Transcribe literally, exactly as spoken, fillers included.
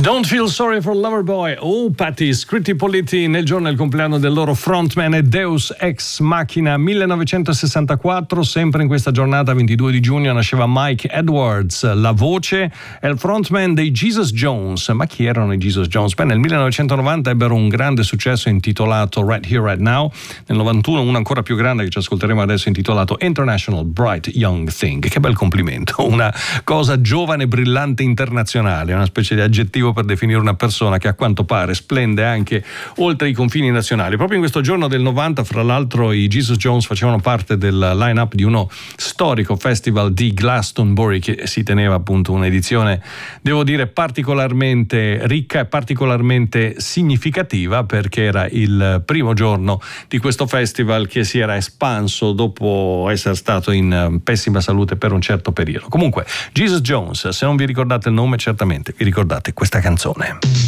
Don't Feel Sorry for Loverboy. Oh, Patti, scritti politi nel giorno del compleanno del loro frontman e Deus Ex Machina millenovecentosessantaquattro. Sempre in questa giornata, ventidue di giugno, nasceva Mike Edwards, la voce e il frontman dei Jesus Jones. Ma chi erano i Jesus Jones? Beh, nel millenovecentonovanta ebbero un grande successo intitolato Right Here, Right Now. Nel novantuno uno ancora più grande che ci ascolteremo adesso intitolato International Bright Young Thing. Che bel complimento, una cosa giovane, brillante, internazionale, una specie di aggettivo per definire una persona che a quanto pare splende anche oltre i confini nazionali. Proprio in questo giorno del novanta, fra l'altro, i Jesus Jones facevano parte del line-up di uno storico festival di Glastonbury che si teneva appunto un'edizione, devo dire, particolarmente ricca e particolarmente significativa, perché era il primo giorno di questo festival che si era espanso dopo essere stato in pessima salute per un certo periodo. Comunque, Jesus Jones, se non vi ricordate il nome, certamente vi ricordate questa canzone.